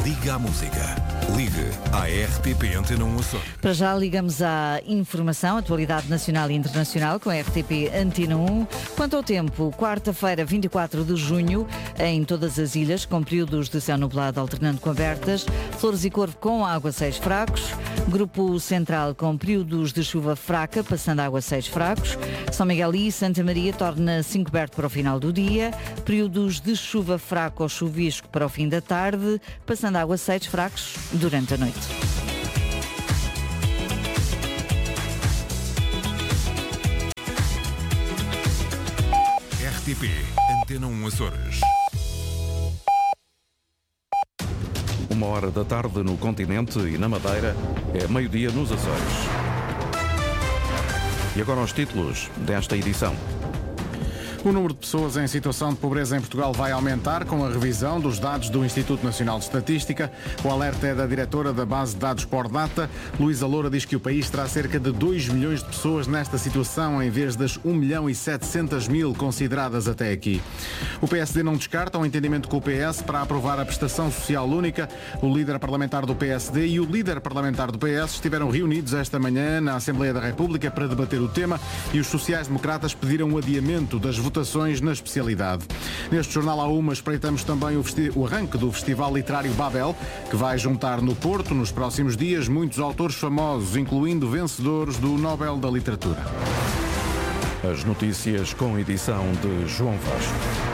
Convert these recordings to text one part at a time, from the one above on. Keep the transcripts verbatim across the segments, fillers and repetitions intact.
Liga à música. Ligue à R T P Antena um Açores. Para já ligamos à informação, atualidade nacional e internacional com a R T P Antena um. Quanto ao tempo, quarta-feira, vinte e quatro de junho, em todas as ilhas, com períodos de céu nublado alternando com abertas, Flores e Corvo com aguaceiros fracos, Grupo Central com períodos de chuva fraca, passando a aguaceiros fracos, São Miguel e Santa Maria torna-se encoberto para o final do dia, períodos de chuva fraca ou chuvisco para o fim da tarde, passando a aguaceiros fracos durante a noite. R T P Antena um Açores. Uma hora da tarde no continente e na Madeira, é meio-dia nos Açores. E agora os títulos desta edição. O número de pessoas em situação de pobreza em Portugal vai aumentar com a revisão dos dados do Instituto Nacional de Estatística. O alerta é da diretora da base de dados Pordata. Luísa Loura diz que o país terá cerca de dois milhões de pessoas nesta situação, em vez das um milhão e setecentos mil consideradas até aqui. O P S D não descarta um entendimento com o P S para aprovar a prestação social única. O líder parlamentar do P S D e o líder parlamentar do P S estiveram reunidos esta manhã na Assembleia da República para debater o tema e os sociais-democratas pediram o adiamento das votações na especialidade. Neste Jornal à Uma espreitamos também o, festi- o arranque do Festival Literário Babel, que vai juntar no Porto, nos próximos dias, muitos autores famosos, incluindo vencedores do Nobel da Literatura. As notícias com edição de João Vasco.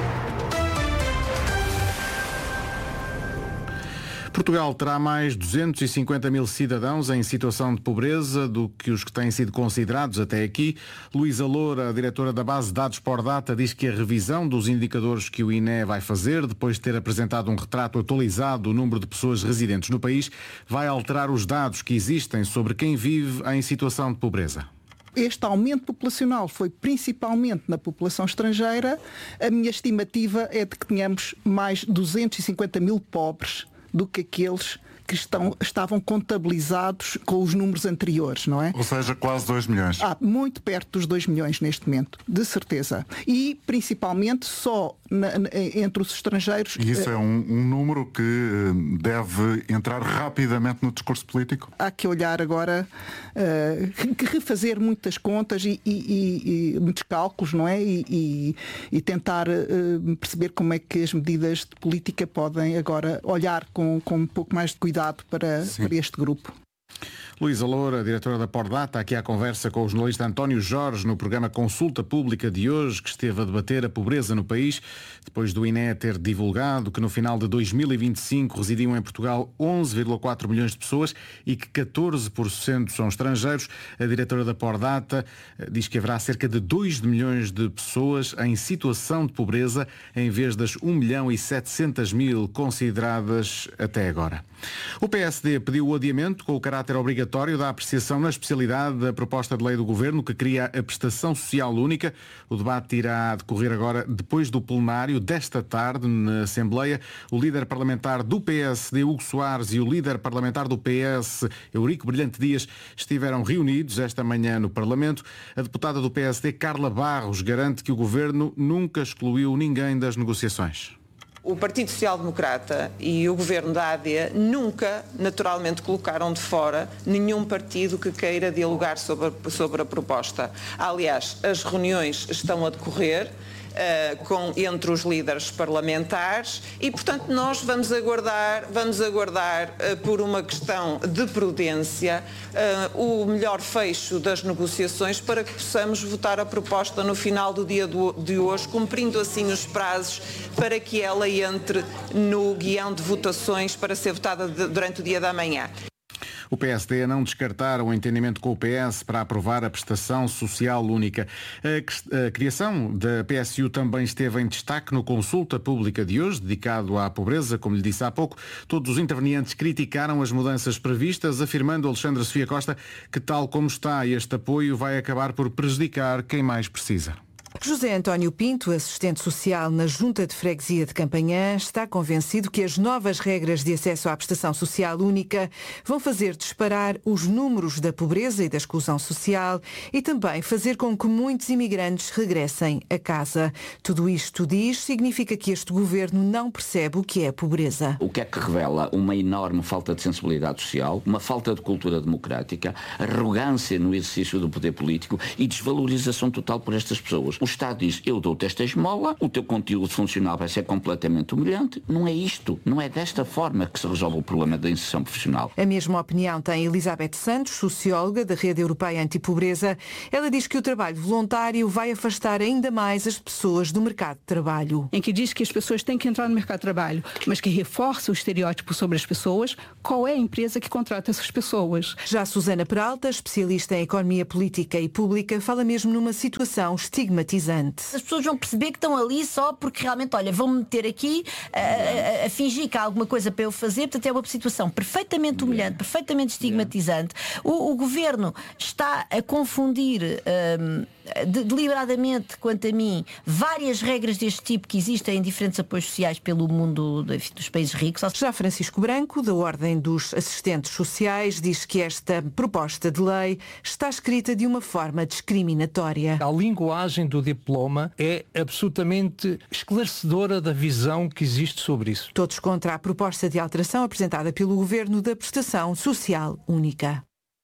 Portugal terá mais duzentos e cinquenta mil cidadãos em situação de pobreza do que os que têm sido considerados até aqui. Luísa Loura, a diretora da base de dados Pordata, diz que a revisão dos indicadores que o I N E vai fazer, depois de ter apresentado um retrato atualizado do número de pessoas residentes no país, vai alterar os dados que existem sobre quem vive em situação de pobreza. Este aumento populacional foi principalmente na população estrangeira. A minha estimativa é de que tenhamos mais duzentos e cinquenta mil pobres do que aqueles que estão, estavam contabilizados com os números anteriores, não é? Ou seja, quase dois milhões. Ah, muito perto dos dois milhões neste momento, de certeza. E, principalmente, só na, na, entre os estrangeiros... E isso é um, um número que deve entrar rapidamente no discurso político? Há que olhar agora, uh, que refazer muitas contas e, e, e, e muitos cálculos, não é? E, e, e tentar uh, perceber como é que as medidas de política podem agora olhar com, com um pouco mais de cuidado para, para este grupo. Luísa Loura, diretora da Pordata, aqui à conversa com o jornalista António Jorge no programa Consulta Pública de hoje, que esteve a debater a pobreza no país, depois do I N E ter divulgado que no final de dois mil e vinte e cinco residiam em Portugal onze vírgula quatro milhões de pessoas e que catorze por cento são estrangeiros. A diretora da Pordata diz que haverá cerca de dois milhões de pessoas em situação de pobreza, em vez das um milhão e setecentos mil consideradas até agora. O P S D pediu o adiamento com o caráter obrigatório da apreciação na especialidade da proposta de lei do Governo que cria a prestação social única. O debate irá decorrer agora depois do plenário desta tarde na Assembleia. O líder parlamentar do P S D, Hugo Soares, e o líder parlamentar do P S, Eurico Brilhante Dias, estiveram reunidos esta manhã no Parlamento. A deputada do P S D, Carla Barros, garante que o Governo nunca excluiu ninguém das negociações. O Partido Social Democrata e o Governo da A D nunca, naturalmente, colocaram de fora nenhum partido que queira dialogar sobre a, sobre a proposta. Aliás, as reuniões estão a decorrer uh, com, entre os líderes parlamentares e, portanto, nós vamos aguardar, vamos aguardar uh, por uma questão de prudência, uh, o melhor fecho das negociações para que possamos votar a proposta no final do dia do, de hoje, cumprindo assim os prazos para que ela entre no guião de votações para ser votada de, durante o dia da manhã. O P S D não descartaram o entendimento com o P S para aprovar a prestação social única. A, a criação da P S U também esteve em destaque no Consulta Pública de hoje, dedicado à pobreza, como lhe disse há pouco. Todos os intervenientes criticaram as mudanças previstas, afirmando Alexandra Sofia Costa que, tal como está, este apoio vai acabar por prejudicar quem mais precisa. José António Pinto, assistente social na Junta de Freguesia de Campanhã, está convencido que as novas regras de acesso à prestação social única vão fazer disparar os números da pobreza e da exclusão social e também fazer com que muitos imigrantes regressem a casa. Tudo isto, diz, significa que este governo não percebe o que é pobreza. O que é que revela? Uma enorme falta de sensibilidade social, uma falta de cultura democrática, arrogância no exercício do poder político e desvalorização total por estas pessoas. O Estado diz, eu dou-te esta esmola, o teu conteúdo funcional vai ser completamente humilhante. Não é isto, não é desta forma que se resolve o problema da inserção profissional. A mesma opinião tem Elizabeth Santos, socióloga da Rede Europeia Antipobreza. Ela diz que o trabalho voluntário vai afastar ainda mais as pessoas do mercado de trabalho. Em que diz que as pessoas têm que entrar no mercado de trabalho, mas que reforça o estereótipo sobre as pessoas, qual é a empresa que contrata essas pessoas? Já Susana Peralta, especialista em economia política e pública, fala mesmo numa situação estigmatizante. As pessoas vão perceber que estão ali só porque realmente, olha, vão-me meter aqui a, a, a fingir que há alguma coisa para eu fazer, portanto é uma situação perfeitamente humilhante, perfeitamente estigmatizante. O, o Governo está a confundir um, de, deliberadamente, quanto a mim, várias regras deste tipo que existem em diferentes apoios sociais pelo mundo enfim, dos países ricos. Já Francisco Branco, da Ordem dos Assistentes Sociais, diz que esta proposta de lei está escrita de uma forma discriminatória. A linguagem do diploma é absolutamente esclarecedora da visão que existe sobre isso. Todos contra a proposta de alteração apresentada pelo Governo da Prestação Social Única.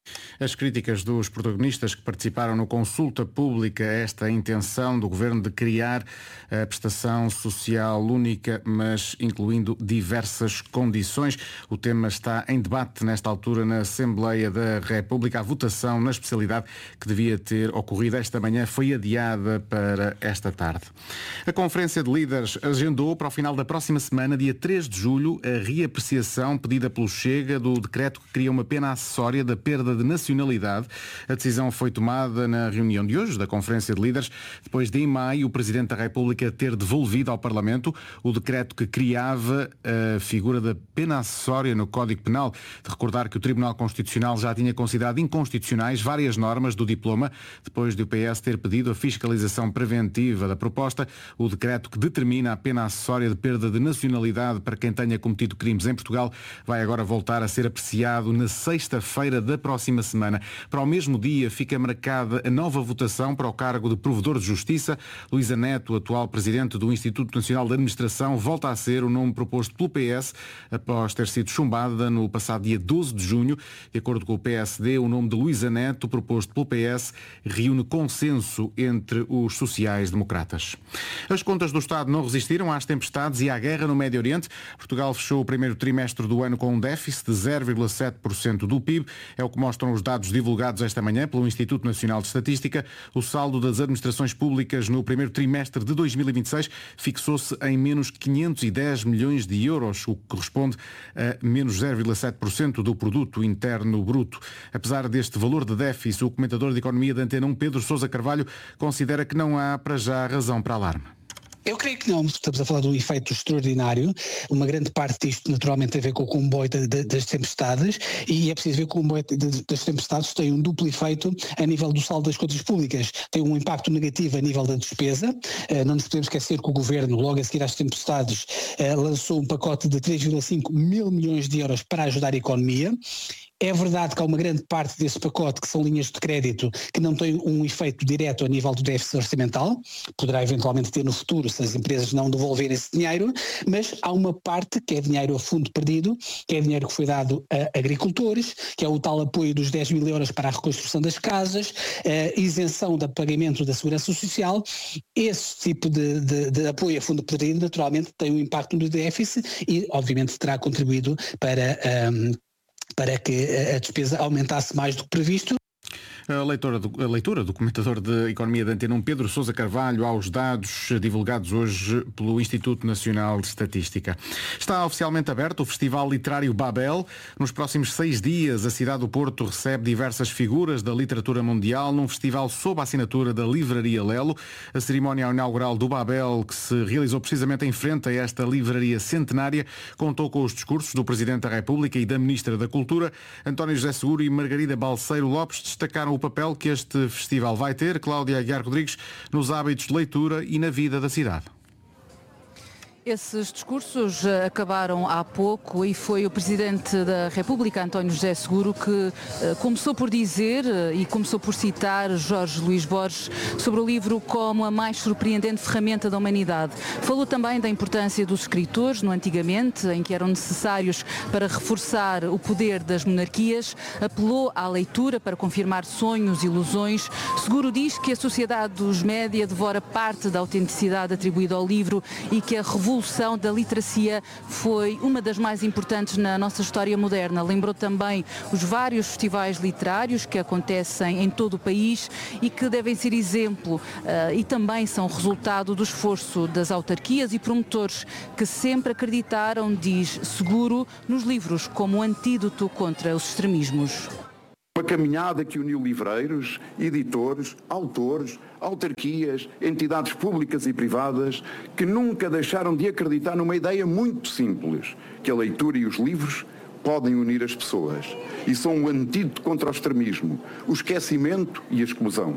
As críticas dos protagonistas que participaram no consulta pública a esta intenção do Governo de criar a prestação social única, mas incluindo diversas condições. O tema está em debate nesta altura na Assembleia da República. A votação na especialidade que devia ter ocorrido esta manhã foi adiada para esta tarde. A Conferência de Líderes agendou para o final da próxima semana, dia três de julho, a reapreciação pedida pelo Chega do decreto que cria uma pena acessória da perda de nacionalidade. A decisão foi tomada na reunião de hoje da Conferência de Líderes, depois de em maio o Presidente da República ter devolvido ao Parlamento o decreto que criava a figura da pena acessória no Código Penal. De recordar que o Tribunal Constitucional já tinha considerado inconstitucionais várias normas do diploma, depois de o P S ter pedido a fiscalização preventiva da proposta. O decreto que determina a pena acessória de perda de nacionalidade para quem tenha cometido crimes em Portugal vai agora voltar a ser apreciado na sexta-feira da próxima semana. Para o mesmo dia fica marcada a nova votação para o cargo de Provedor de Justiça. Luísa Neto, atual Presidente do Instituto Nacional de Administração, volta a ser o nome proposto pelo P S após ter sido chumbada no passado dia doze de junho. De acordo com o P S D, o nome de Luísa Neto, proposto pelo P S, reúne consenso entre os sociais-democratas. As contas do Estado não resistiram às tempestades e à guerra no Médio Oriente. Portugal fechou o primeiro trimestre do ano com um déficit de zero vírgula sete por cento do P I B. É o que mostram os dados divulgados esta manhã pelo Instituto Nacional de Estatística. O saldo das administrações públicas no primeiro trimestre de dois mil e vinte e seis fixou-se em menos quinhentos e dez milhões de euros, o que corresponde a menos zero vírgula sete por cento do produto interno bruto. Apesar deste valor de déficit, o comentador de economia da Antena um, Pedro Sousa Carvalho, considera que não há para já razão para alarme. Eu creio que não, estamos a falar de um efeito extraordinário. Uma grande parte disto naturalmente tem a ver com o comboio de, de, das tempestades, e é preciso ver que o comboio de, de, das tempestades tem um duplo efeito a nível do saldo das contas públicas. Tem um impacto negativo a nível da despesa. Uh, não nos podemos esquecer que o Governo, logo a seguir às tempestades, uh, lançou um pacote de três vírgula cinco mil milhões de euros para ajudar a economia. É verdade que há uma grande parte desse pacote que são linhas de crédito que não têm um efeito direto a nível do déficit orçamental, poderá eventualmente ter no futuro se as empresas não devolverem esse dinheiro, mas há uma parte que é dinheiro a fundo perdido, que é dinheiro que foi dado a agricultores, que é o tal apoio dos dez mil euros para a reconstrução das casas, a isenção do pagamento da segurança social. Esse tipo de, de, de apoio a fundo perdido naturalmente tem um impacto no déficit e obviamente terá contribuído para... Um, para que a despesa aumentasse mais do que previsto. A leitura, do, a leitura do comentador de Economia da Antena um, Pedro Sousa Carvalho, aos dados divulgados hoje pelo Instituto Nacional de Estatística. Está oficialmente aberto o Festival Literário Babel. Nos próximos seis dias, a cidade do Porto recebe diversas figuras da literatura mundial num festival sob a assinatura da Livraria Lelo. A cerimónia inaugural do Babel, que se realizou precisamente em frente a esta livraria centenária, contou com os discursos do Presidente da República e da Ministra da Cultura. António José Seguro e Margarida Balseiro Lopes destacaram o papel que este festival vai ter, Cláudia Aguiar Rodrigues, nos hábitos de leitura e na vida da cidade. Esses discursos acabaram há pouco e foi o Presidente da República, António José Seguro, que uh, começou por dizer uh, e começou por citar Jorge Luís Borges sobre o livro como a mais surpreendente ferramenta da humanidade. Falou também da importância dos escritores no antigamente, em que eram necessários para reforçar o poder das monarquias, apelou à leitura para confirmar sonhos e ilusões. Seguro diz que a sociedade dos média devora parte da autenticidade atribuída ao livro e que a revolução A evolução da literacia foi uma das mais importantes na nossa história moderna. Lembrou também os vários festivais literários que acontecem em todo o país e que devem ser exemplo uh, e também são resultado do esforço das autarquias e promotores que sempre acreditaram, diz Seguro, nos livros como um antídoto contra os extremismos. Uma caminhada que uniu livreiros, editores, autores, autarquias, entidades públicas e privadas que nunca deixaram de acreditar numa ideia muito simples, que a leitura e os livros podem unir as pessoas e são um antídoto contra o extremismo, o esquecimento e a exclusão.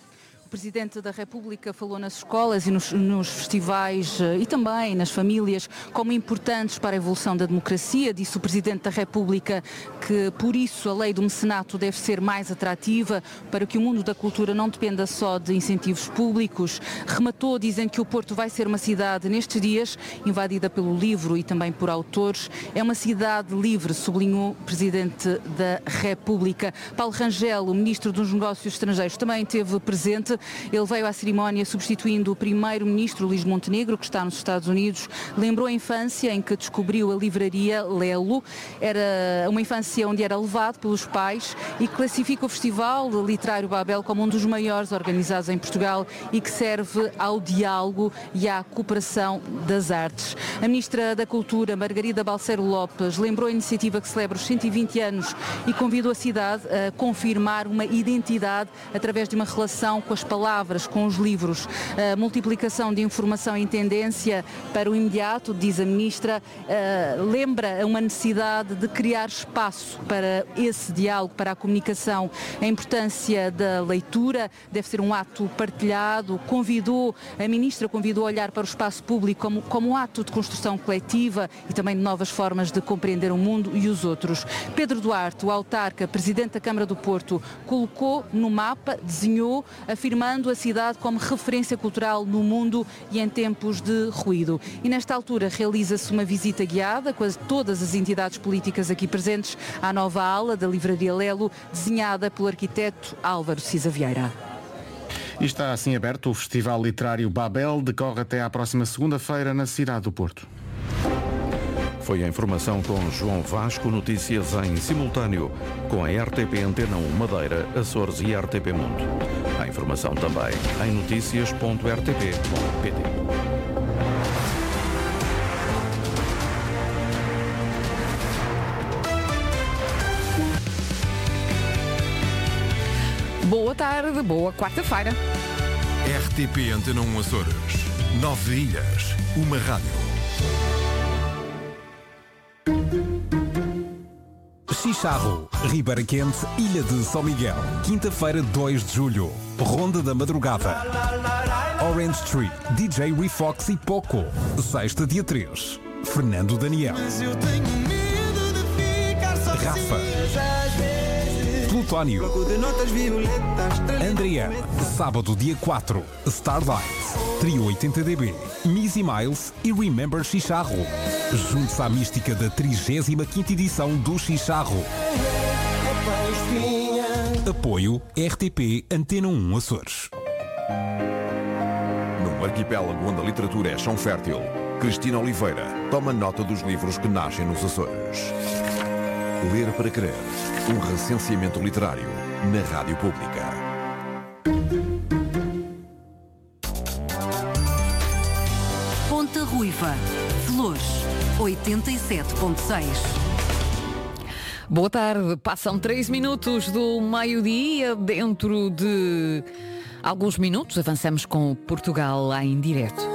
O Presidente da República falou nas escolas e nos, nos festivais e também nas famílias como importantes para a evolução da democracia. Disse o Presidente da República que, por isso, a lei do mecenato deve ser mais atrativa para que o mundo da cultura não dependa só de incentivos públicos. Rematou dizendo que o Porto vai ser uma cidade, nestes dias, invadida pelo livro e também por autores. É uma cidade livre, sublinhou o Presidente da República. Paulo Rangel, o Ministro dos Negócios Estrangeiros, também esteve presente. Ele veio à cerimónia substituindo o primeiro-ministro Luís Montenegro, que está nos Estados Unidos. Lembrou a infância em que descobriu a livraria Lelo. Era uma infância onde era levado pelos pais e classifica o Festival Literário Babel como um dos maiores organizados em Portugal e que serve ao diálogo e à cooperação das artes. A Ministra da Cultura, Margarida Balseiro Lopes, lembrou a iniciativa que celebra os cento e vinte anos e convidou a cidade a confirmar uma identidade através de uma relação com as palavras, com os livros. A multiplicação de informação em tendência para o imediato, diz a Ministra, uh, lembra uma necessidade de criar espaço para esse diálogo, para a comunicação. A importância da leitura deve ser um ato partilhado. Convidou, a Ministra convidou a olhar para o espaço público como, como um ato de construção coletiva e também de novas formas de compreender o mundo e os outros. Pedro Duarte, o autarca, Presidente da Câmara do Porto, colocou no mapa, desenhou, afirmando a cidade como referência cultural no mundo e em tempos de ruído. E nesta altura realiza-se uma visita guiada com todas as entidades políticas aqui presentes à nova ala da Livraria Lelo, desenhada pelo arquiteto Álvaro Cisa Vieira. E está assim aberto o Festival Literário Babel, decorre até à próxima segunda-feira na cidade do Porto. Foi a informação com João Vasco, notícias em simultâneo com a R T P Antena um Madeira, Açores e R T P Mundo. A informação também em notícias ponto r t p ponto p t. Boa tarde, boa quarta-feira. R T P Antena um Açores. Nove ilhas, uma rádio. Chicharro, Ribeira Quente, Ilha de São Miguel. Quinta-feira, dois de julho. Ronda da Madrugada. Orange Tree, D J Refox e Poco. Sexta, dia três. Fernando Daniel. Rafa. Plutónio. Andriana. Sábado, dia quatro. Starlight. Trio oitenta D B. Missy Miles e Remember Chicharro. Junte-se à mística da trigésima quinta edição do Chicharro. Apoio R T P Antena um Açores. Num arquipélago onde a literatura é chão fértil, Cristina Oliveira toma nota dos livros que nascem nos Açores. Ler para Crer, um recenseamento literário na Rádio Pública. Ponta Ruiva, Flores, oitenta e sete ponto seis. Boa tarde, passam três minutos do meio-dia. Dentro de alguns minutos avançamos com Portugal em direto.